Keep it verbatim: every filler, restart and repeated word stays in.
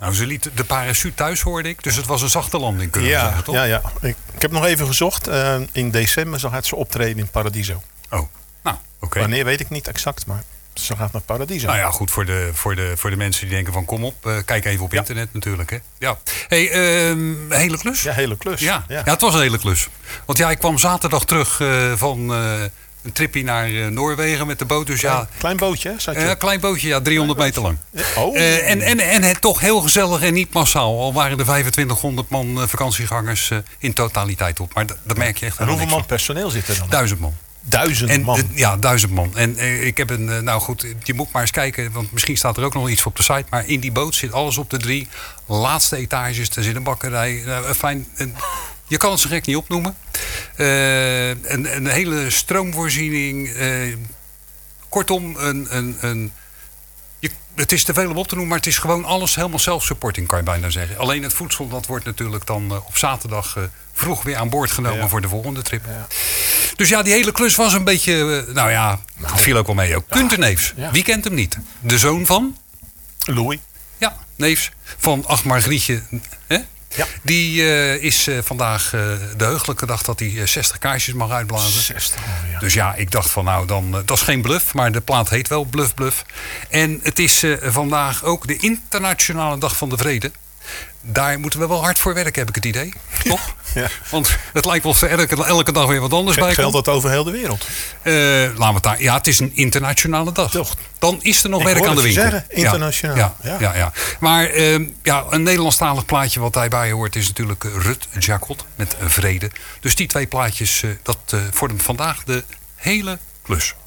Nou, ze liet de parachute thuis, hoorde ik. Dus het was een zachte landing, kunnen we ja, zeggen, toch? Ja, ja. Ik, ik heb nog even gezocht. Uh, in december zal het ze optreden in Paradiso. Oh, nou, oké. Okay. Wanneer weet ik niet exact, maar ze gaat naar Paradiso. Nou ja, goed, voor de, voor de, voor de mensen die denken van kom op. Uh, kijk even op ja. internet natuurlijk. Hè? Ja. Hey, uh, hele klus? Ja, hele klus. Ja. Ja. ja, het was een hele klus. Want ja, ik kwam zaterdag terug uh, van... Uh, een tripje naar uh, Noorwegen met de boot. Dus klein, ja, klein bootje, hè? Een uh, klein bootje, ja, driehonderd meter lang. Oh. Uh, en, en, en het toch heel gezellig en niet massaal. Al waren er vijfentwintighonderd man uh, vakantiegangers uh, in totaliteit op. Maar d- dat merk je echt. En hoeveel man personeel zit er dan? Duizend man. Duizend en, man? Uh, ja, duizend man. En uh, ik heb een, uh, nou goed, je moet maar eens kijken. Want misschien staat er ook nog iets op de site. Maar in die boot zit alles op de drie laatste etages. Er zit een bakkerij. Uh, fijn... Uh, Je kan het zo gek niet opnoemen. Uh, een, een hele stroomvoorziening. Uh, kortom, een, een, een, je, het is te veel om op te noemen, maar het is gewoon alles helemaal self-supporting, kan je bijna zeggen. Alleen het voedsel, dat wordt natuurlijk dan uh, op zaterdag uh, vroeg weer aan boord genomen ja. voor de volgende trip. Ja. Dus ja, die hele klus was een beetje, uh, nou ja, nou, het viel ook wel mee. Ook. Ja. Kunter Neefs, ja. Wie kent hem niet? De zoon van? Louis. Ja, Neefs. Van Ach Margrietje, hè? Ja. Die uh, is uh, vandaag uh, de heugelijke dag dat hij uh, zestig kaarsjes mag uitblazen. zestig, oh ja. Dus ja, ik dacht van nou, dan, uh, dat is geen bluff, maar de plaat heet wel Bluff Bluff. En het is uh, vandaag ook de internationale dag van de vrede. Daar moeten we wel hard voor werken, heb ik het idee. Toch? Ja. Want het lijkt wel of er elke, elke dag weer wat anders bij komt. Geldt dat over heel de wereld? Uh, laten we het daar, ja, het is een internationale dag. Toch? Dan is er nog ik werk aan de winkel. Zeggen, internationaal. Ja, ja, ja. ja, ja. Maar uh, ja, een Nederlandstalig plaatje wat daarbij hoort is natuurlijk uh, Rut Jacot met uh, Vrede. Dus die twee plaatjes, uh, dat uh, vormt vandaag de hele klus.